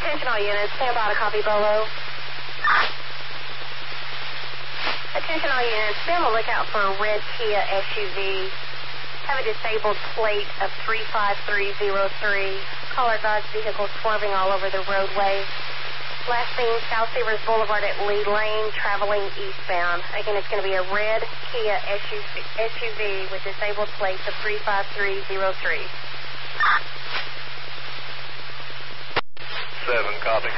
Attention all units, stand by to copy Bolo. Attention all units, be on the lookout for a red Kia SUV. Have a disabled plate of 35303. Caller Dodge vehicle swerving all over the roadway. Last seen South Severs Boulevard at Lee Lane, traveling eastbound. Again, it's going to be a red Kia SUV with disabled plates of 35303. 7, copy.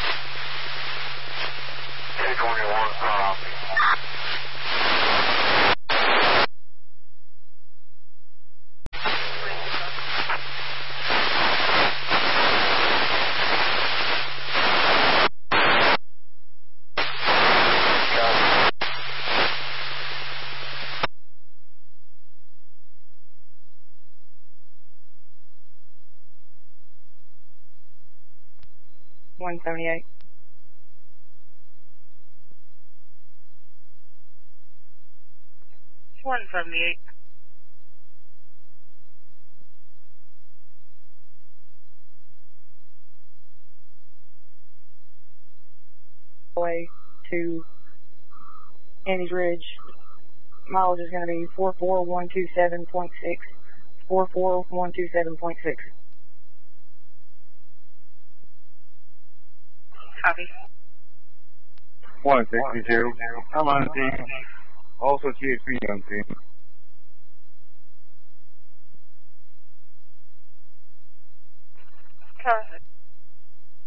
221, copy. $178. $178. Way to Andy's Ridge. Mileage is going to be 44127.6. 44127.6. Copy. 162. I'm on the team. Also THP on team.